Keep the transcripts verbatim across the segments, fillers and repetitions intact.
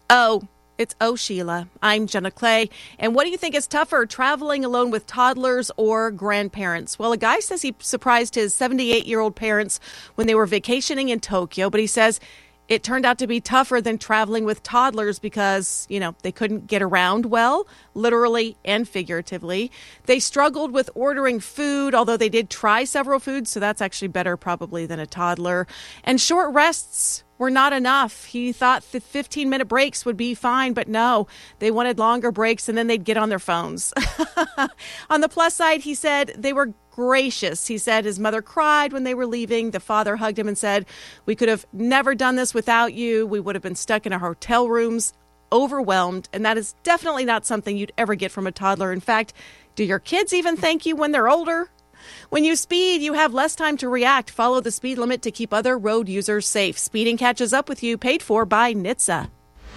Oh, it's Oh, Sheila. I'm Jenna Clay. And what do you think is tougher, traveling alone with toddlers or grandparents? Well, a guy says he surprised his seventy-eight-year-old parents when they were vacationing in Tokyo, but he says it turned out to be tougher than traveling with toddlers because, you know, they couldn't get around well, literally and figuratively. They struggled with ordering food, although they did try several foods, so that's actually better probably than a toddler. And short rests were not enough. He thought the fifteen-minute breaks would be fine, but no, they wanted longer breaks, and then they'd get on their phones. On the plus side, he said they were gracious. He said his mother cried when they were leaving. The father hugged him and said, "We could have never done this without you. We would have been stuck in our hotel rooms, overwhelmed." And that is definitely not something you'd ever get from a toddler. In fact, do your kids even thank you when they're older? When you speed, you have less time to react. Follow the speed limit to keep other road users safe. Speeding catches up with you, paid for by N H T S A.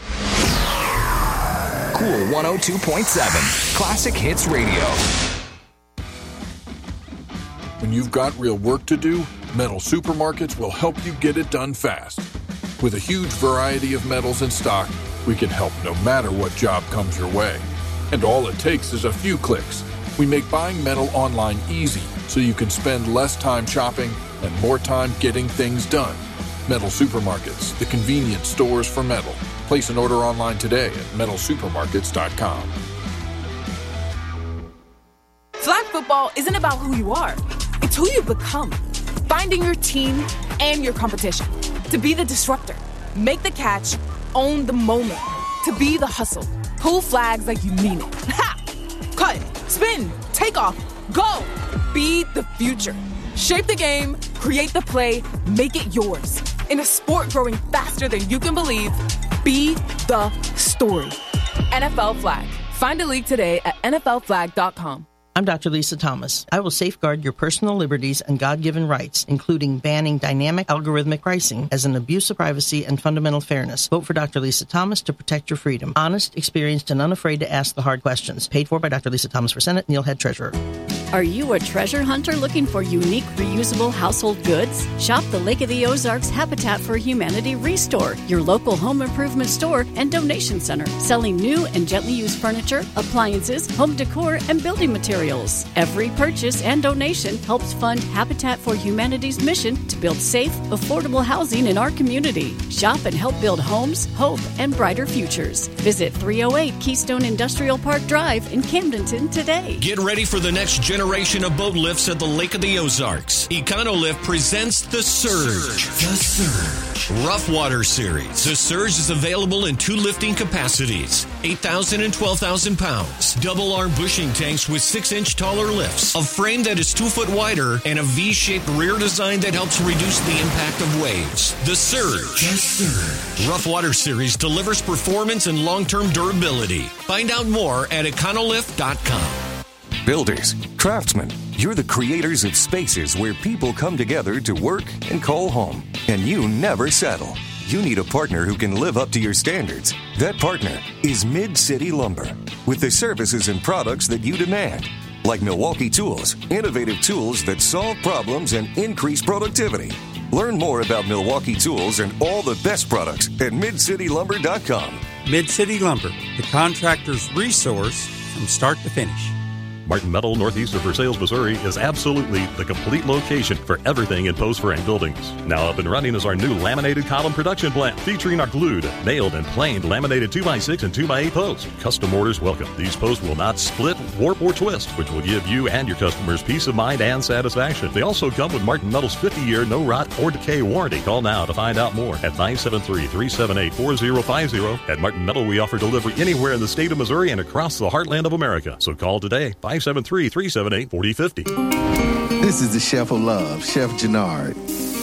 Cool one oh two point seven, Classic Hits Radio. When you've got real work to do, Metal Supermarkets will help you get it done fast. With a huge variety of metals in stock, we can help no matter what job comes your way. And all it takes is a few clicks. We make buying metal online easy so you can spend less time shopping and more time getting things done. Metal Supermarkets, the convenience stores for metal. Place an order online today at metal supermarkets dot com. Flag football isn't about who you are. It's who you become. Finding your team and your competition. To be the disruptor. Make the catch. Own the moment. To be the hustle. Pull flags like you mean it. Ha! Cut. Spin. Take off. Go. Be the future. Shape the game. Create the play. Make it yours. In a sport growing faster than you can believe, be the story. N F L Flag. Find a league today at N F L flag dot com. I'm Doctor Lisa Thomas. I will safeguard your personal liberties and God-given rights, including banning dynamic algorithmic pricing as an abuse of privacy and fundamental fairness. Vote for Doctor Lisa Thomas to protect your freedom. Honest, experienced, and unafraid to ask the hard questions. Paid for by Doctor Lisa Thomas for Senate, Neil Head Treasurer. Are you a treasure hunter looking for unique, reusable household goods? Shop the Lake of the Ozarks Habitat for Humanity Restore, your local home improvement store and donation center, selling new and gently used furniture, appliances, home decor, and building materials. Every purchase and donation helps fund Habitat for Humanity's mission to build safe, affordable housing in our community. Shop and help build homes, hope, and brighter futures. Visit three oh eight Keystone Industrial Park Drive in Camdenton today. Get ready for the next generation of boat lifts at the Lake of the Ozarks. EconoLift presents The Surge. The Surge. Rough Water Series. The Surge is available in two lifting capacities, eight thousand and twelve thousand pounds. Double arm bushing tanks with six inch taller lifts, a frame that is two foot wider, and a V-shaped rear design that helps reduce the impact of waves. The Surge. The Surge. Rough Water Series delivers performance and long-term durability. Find out more at econolift dot com. Builders, craftsmen, you're the creators of spaces where people come together to work and call home. And you never settle. You need a partner who can live up to your standards. That partner is Mid-City Lumber, with the services and products that you demand. Like Milwaukee Tools, innovative tools that solve problems and increase productivity. Learn more about Milwaukee Tools and all the best products at mid city lumber dot com. Mid-City Lumber, the contractor's resource from start to finish. Martin Metal, northeast of Versailles, Missouri, is absolutely the complete location for everything in post frame buildings. Now up and running is our new laminated column production plant, featuring our glued, nailed, and planed laminated two by six and two by eight posts. Custom orders welcome. These posts will not split, warp, or twist, which will give you and your customers peace of mind and satisfaction. They also come with Martin Metal's fifty-year no rot or decay warranty. Call now to find out more at nine seven three, three seven eight, four zero five zero. At Martin Metal, we offer delivery anywhere in the state of Missouri and across the heartland of America. So call today, five seven three, three seven eight, four zero five zero. This is the Chef of Love, Chef Jannard,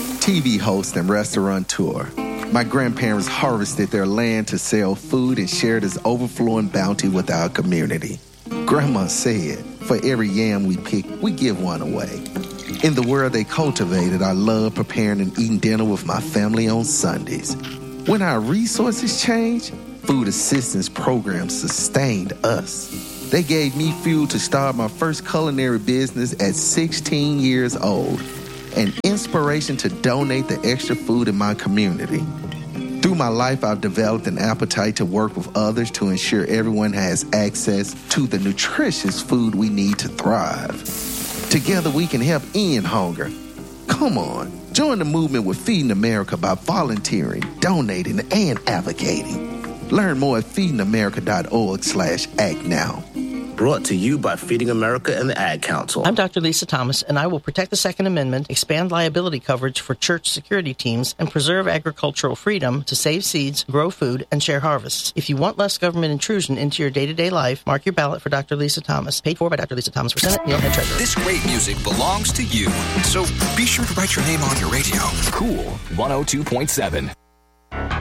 T V host and restaurateur. My grandparents harvested their land to sell food and share this overflowing bounty with our community. Grandma said, for every yam we pick, we give one away. In the world they cultivated, I love preparing and eating dinner with my family on Sundays. When our resources changed, food assistance programs sustained us. They gave me fuel to start my first culinary business at sixteen years old, and inspiration to donate the extra food in my community. Through my life, I've developed an appetite to work with others to ensure everyone has access to the nutritious food we need to thrive. Together, we can help end hunger. Come on, join the movement with Feeding America by volunteering, donating, and advocating. Learn more at feedingamerica.org slash act now. Brought to you by Feeding America and the Ad Council. I'm Doctor Lisa Thomas, and I will protect the Second Amendment, expand liability coverage for church security teams, and preserve agricultural freedom to save seeds, grow food, and share harvests. If you want less government intrusion into your day-to-day life, mark your ballot for Doctor Lisa Thomas. Paid for by Doctor Lisa Thomas for Senate, Neil Head Treasurer. This great music belongs to you, so be sure to write your name on your radio. Cool one oh two point seven.